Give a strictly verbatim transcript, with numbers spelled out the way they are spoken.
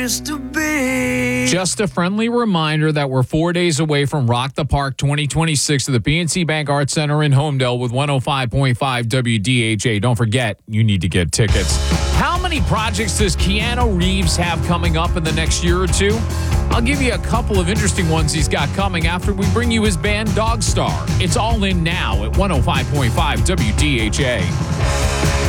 place to be. Just a friendly reminder that we're four days away from Rock the Park twenty twenty-six at the P N C Bank Arts Center in Homedale with one oh five point five W D H A. Don't forget, you need to get tickets. How many projects does Keanu Reeves have coming up in the next year or two? I'll give you a couple of interesting ones he's got coming after we bring you his band Dogstar. It's all in now at one oh five point five W D H A.